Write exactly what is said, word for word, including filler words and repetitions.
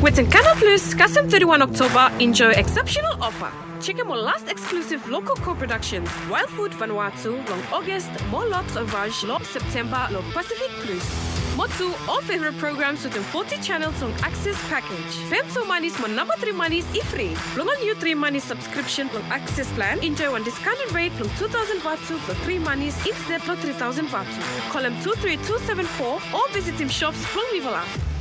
Within Canal Plus, custom thirty-first October, enjoy exceptional offer. Check out my last exclusive local co-productions, Wild Food Vanuatu, long August, more Lot Ravage, long September, long Pacific Plus. Motu, all favorite programs within forty channels on Access Package. Fem two Manis, my number three Manis, e-free. Long on new three Manis subscription on Access Plan, enjoy one discounted rate from two thousand Vatu for three Manis, instead of three thousand Vatu. Call him two three two seven four or visit him shops from Vivala.